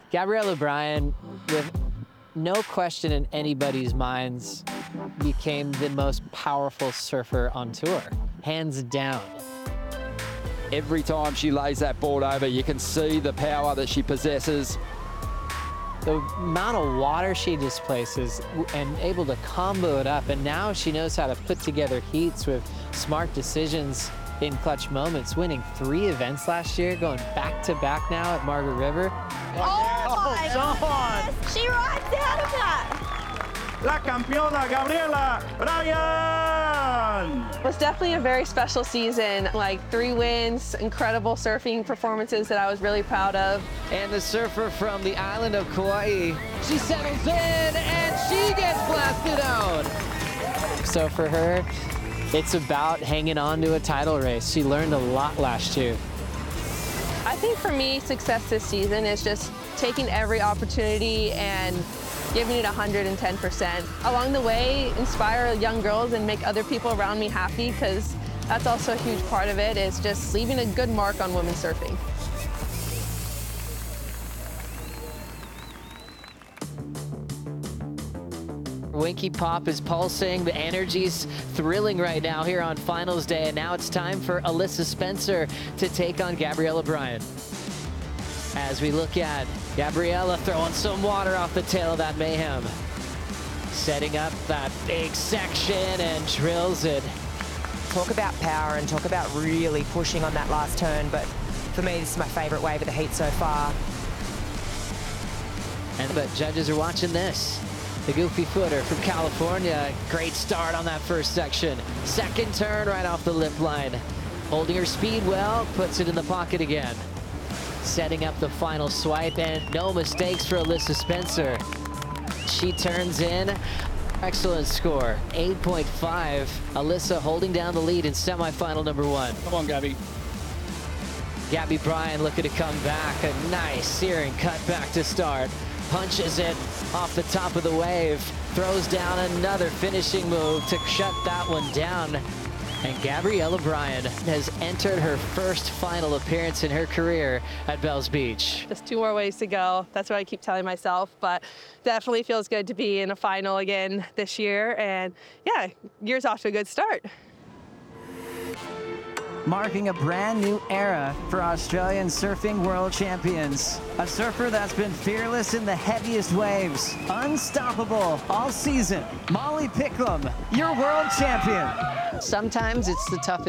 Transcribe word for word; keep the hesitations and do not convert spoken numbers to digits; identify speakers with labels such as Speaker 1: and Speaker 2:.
Speaker 1: Gabrielle O'Brien, with no question in anybody's minds, became the most powerful surfer on tour, hands down.
Speaker 2: Every time she lays that board over, you can see the power that she possesses.
Speaker 1: The amount of water she displaces and able to combo it up, and now she knows how to put together heats with smart decisions in clutch moments, winning three events last year, going back to back now at Margaret River.
Speaker 3: Oh my goodness! She rides out of that!
Speaker 4: La campeona Gabriela Bryan!
Speaker 5: It was definitely a very special season, like three wins, incredible surfing performances that I was really proud of.
Speaker 1: And the surfer from the island of Kauai, she settles in and she gets blasted out. So for her, it's about hanging on to a title race. She learned a lot last year.
Speaker 5: I think for me, success this season is just taking every opportunity and giving it one hundred ten percent. Along the way, inspire young girls and make other people around me happy, because that's also a huge part of it, is just leaving a good mark on women's surfing.
Speaker 1: Winky Pop is pulsing, the energy's thrilling right now here on finals day, and now it's time for Alyssa Spencer to take on Gabrielle O'Brien. As we look at Gabriella throwing some water off the tail of that mayhem. Setting up that big section and drills it.
Speaker 6: Talk about power and talk about really pushing on that last turn, but for me, this is my favorite wave of the heat so far.
Speaker 1: And but judges are watching this. The goofy footer from California, great start on that first section. Second turn right off the lip line. Holding her speed well, puts it in the pocket again. Setting up the final swipe, and no mistakes for Alyssa Spencer. She turns in, excellent score, eight point five. Alyssa holding down the lead in semifinal number one.
Speaker 7: Come on, Gabby.
Speaker 1: Gabby Bryan looking to come back, a nice searing cut back to start. Punches it off the top of the wave, throws down another finishing move to shut that one down. And Gabrielle O'Brien has entered her first final appearance in her career at Bells Beach.
Speaker 5: Just two more ways to go. That's what I keep telling myself, but definitely feels good to be in a final again this year. And yeah, year's off to a good start.
Speaker 8: Marking a brand new era for Australian surfing world champions. A surfer that's been fearless in the heaviest waves, unstoppable all season. Molly Picklum, your world champion.
Speaker 1: Sometimes it's the toughest